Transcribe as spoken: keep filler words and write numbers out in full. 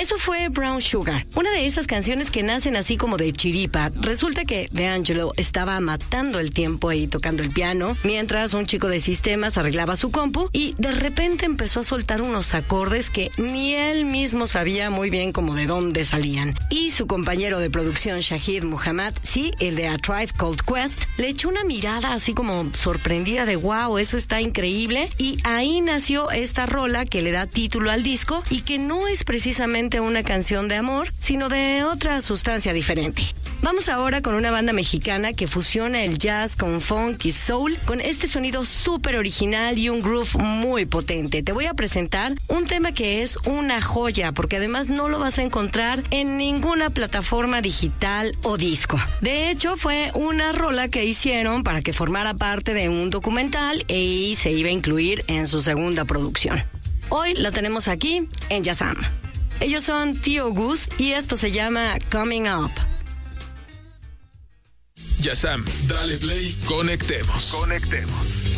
Eso fue Brown Sugar, una de esas canciones que nacen así como de chiripa. Resulta que D'Angelo estaba matando el tiempo ahí tocando el piano, mientras un chico de sistemas arreglaba su compu y de repente empezó a soltar unos acordes que ni él mismo sabía muy bien como de dónde salían. Y su compañero de producción, Shahid Muhammad, sí, el de A Tribe Called Quest, le echó una mirada así como sorprendida de wow, eso está increíble. Y ahí nació esta rola que le da título al disco y que no es precisamente una canción de amor, sino de otra sustancia diferente. Vamos ahora con una banda mexicana que fusiona el jazz con funk y soul, con este sonido súper original y un groove muy potente. Te voy a presentar un tema que es una joya, porque además no lo vas a encontrar en ninguna plataforma digital o disco. De hecho, fue una rola que hicieron para que formara parte de un documental y se iba a incluir en su segunda producción. Hoy la tenemos aquí en Yazam. Ellos son Tío Gus y esto se llama Coming Up. Yazam, dale play, conectemos. Conectemos.